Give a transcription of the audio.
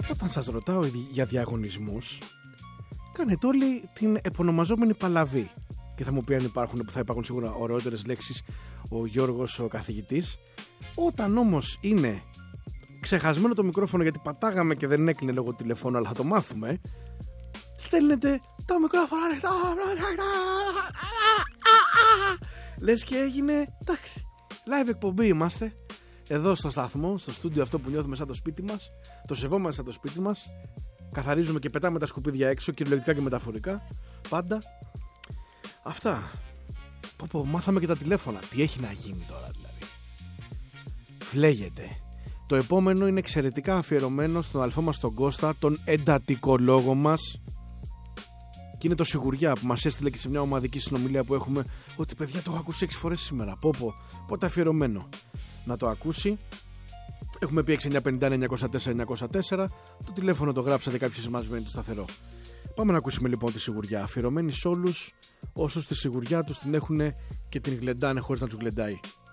Όταν σας ρωτάω για διαγωνισμούς, κάνετε όλοι την επωνομαζόμενη παλαβή. Και θα μου πει αν θα υπάρχουν σίγουρα ωραιότερες λέξεις ο Γιώργος ο καθηγητής. Όταν όμως είναι ξεχασμένο το μικρόφωνο γιατί πατάγαμε και δεν έκλεινε λόγω τηλεφώνου, αλλά θα το μάθουμε, στέλνετε το μικρόφωνο ανοιχτό. Λες και έγινε, εντάξει, live εκπομπή είμαστε. Εδώ στο σταθμό, στο στούντιο αυτό που νιώθουμε σαν το σπίτι μας, το σεβόμαστε σαν το σπίτι μας, καθαρίζουμε και πετάμε τα σκουπίδια έξω, κυριολεκτικά και μεταφορικά, πάντα. Αυτά. Μάθαμε και τα τηλέφωνα. Τι έχει να γίνει τώρα δηλαδή? Φλέγεται. Το επόμενο είναι εξαιρετικά αφιερωμένο στον αδελφό μας τον Κώστα, τον εντατικολόγο μας. Και είναι το Σιγουριά που μας έστειλε και σε μια ομαδική συνομιλία που έχουμε, ότι παιδιά το έχω ακούσει 6 φορές σήμερα. Πότε αφιερωμένο. Να το ακούσει. Έχουμε πει 6950-904-904. Το τηλέφωνο το γράψατε, κάποιοι μας βαίνει το σταθερό. Πάμε να ακούσουμε λοιπόν τη Σιγουριά, αφιερωμένη σε όλους όσους τη Σιγουριά τους την έχουν και την γλεντάνε χωρίς να τους γλεντάει.